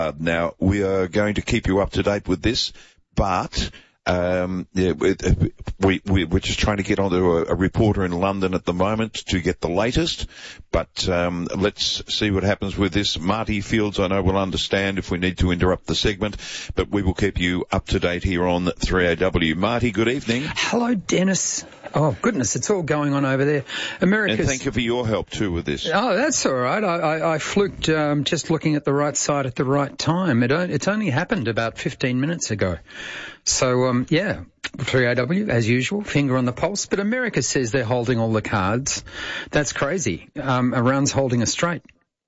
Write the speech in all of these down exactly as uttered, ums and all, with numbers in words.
Uh, now, we are going to keep you up to date with this, but um, yeah, we, we, we're just trying to get onto a, a reporter in London at the moment to get the latest, but um, let's see what happens with this. Marty Fields, I know, will understand if we need to interrupt the segment, but we will keep you up to date here on three A W. Marty, good evening. Hello, Dennis. Oh, goodness, it's all going on over there. America's... And thank you for your help, too, with this. Oh, that's all right. I, I, I fluked um, just looking at the right side at the right time. It, it's only happened about fifteen minutes ago. So, um, yeah, three A W, as usual, finger on the pulse. But America says they're holding all the cards. That's crazy. Um, Iran's holding us straight.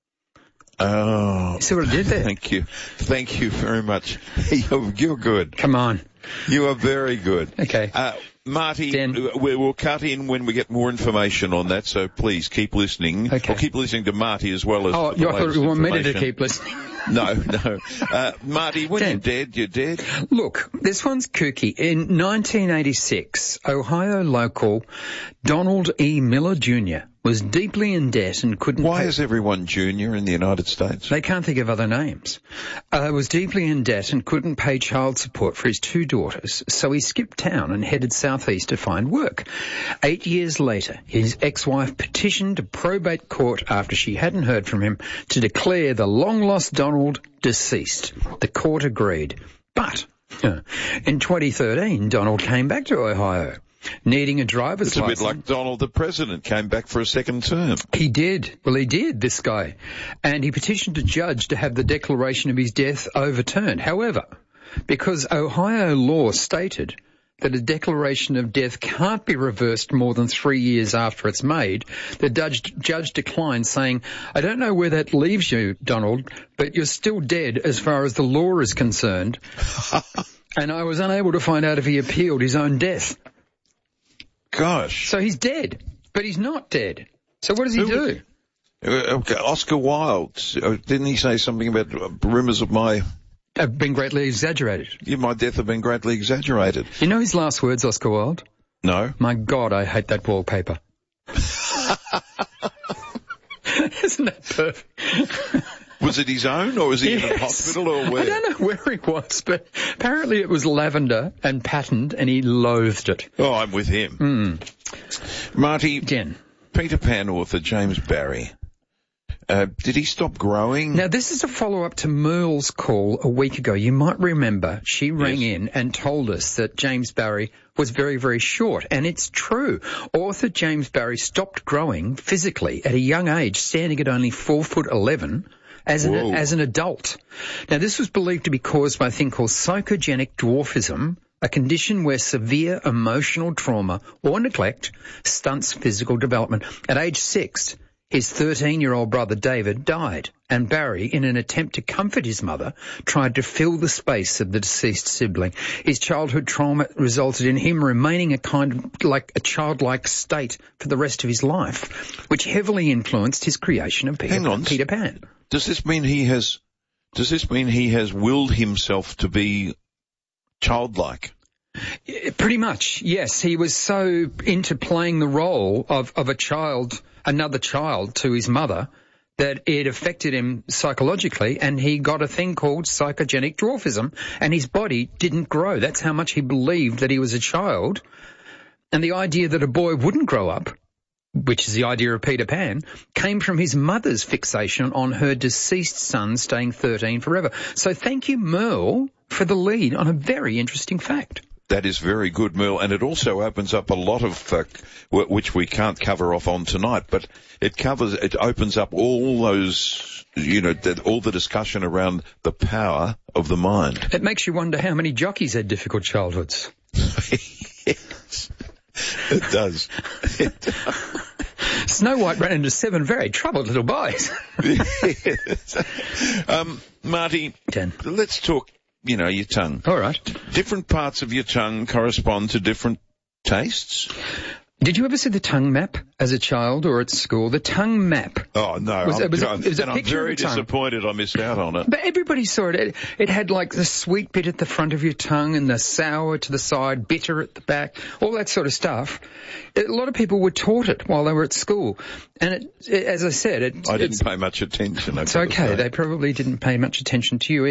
Oh. See what I did there? Thank you. Thank you very much. You're, you're good. Come on. You are very good. Okay. Uh, Marty, Dan. we will cut in when we get more information on that, so please keep listening. Okay. Or keep listening to Marty as well as Oh, the you thought you want me to information. keep listening? No, no. Uh, Marty, when Dan. you're dead, you're dead. Look, this one's kooky. In nineteen eighty-six, Ohio local Donald E. Miller Junior was deeply in debt and couldn't Why pay... is everyone junior in the United States? They can't think of other names. Uh, was deeply in debt and couldn't pay child support for his two daughters, so he skipped town and headed southeast to find work. Eight years later, his ex-wife petitioned a probate court after she hadn't heard from him to declare the long-lost Donald deceased. The court agreed. But in twenty thirteen, Donald came back to Ohio, needing a driver's It's a license. bit like Donald the President came back for a second term. He did. Well, he did, this guy. And he petitioned a judge to have the declaration of his death overturned. However, because Ohio law stated that a declaration of death can't be reversed more than three years after it's made, the judge, judge declined, saying, I don't know where that leaves you, Donald, but you're still dead as far as the law is concerned. And I was unable to find out if he appealed his own death. Gosh. So he's dead, but he's not dead. So what does he Who do? Uh, Oscar Wilde, uh, didn't he say something about uh, rumours of my... Have been greatly exaggerated. Yeah, my death have been greatly exaggerated. You know his last words, Oscar Wilde? No. My God, I hate that wallpaper. Isn't that perfect? Was it his own, or was he yes. in a hospital, or where? I don't know where he was, but apparently it was lavender and patterned, and he loathed it. Oh, I'm with him. Mm. Marty, Jen. Peter Pan author James Barrie, uh, did he stop growing? Now, this is a follow-up to Merle's call a week ago. You might remember she rang Yes. in and told us that James Barrie was very, very short, and it's true. Author James Barrie stopped growing physically at a young age, standing at only four foot eleven. As an, as an adult. Now, this was believed to be caused by a thing called psychogenic dwarfism, a condition where severe emotional trauma or neglect stunts physical development. At age six, his thirteen-year-old brother David died, and Barrie, in an attempt to comfort his mother, tried to fill the space of the deceased sibling. His childhood trauma resulted in him remaining a kind of like a childlike state for the rest of his life, which heavily influenced his creation of Peter, Hang on. Peter Pan. Does this mean he has, does this mean he has willed himself to be childlike? Pretty much, yes. He was so into playing the role of, of a child, another child to his mother, that it affected him psychologically, and he got a thing called psychogenic dwarfism, and his body didn't grow. That's how much he believed that he was a child. And the idea that a boy wouldn't grow up, which is the idea of Peter Pan, came from his mother's fixation on her deceased son staying thirteen forever. So thank you, Merle, for the lead on a very interesting fact. That is very good, Merle, and it also opens up a lot of, uh, w- which we can't cover off on tonight, but it covers, it opens up all those, you know, that, all the discussion around the power of the mind. It makes you wonder how many jockeys had difficult childhoods. Yes, it does. It does. Snow White ran into seven very troubled little boys. Yes. Um, Marty, Ten. let's talk, you know, your tongue. All right. Different parts of your tongue correspond to different tastes? Did you ever see the tongue map as a child or at school? The tongue map. Oh, no. Was, I'm, it was, a, it was a and I'm picture very of a tongue. disappointed I missed out on it. But everybody saw it. it. It had like the sweet bit at the front of your tongue and the sour to the side, bitter at the back, all that sort of stuff. A lot of people were taught it while they were at school. And it, it, as I said, it, I didn't pay much attention. It's okay. They probably didn't pay much attention to you either.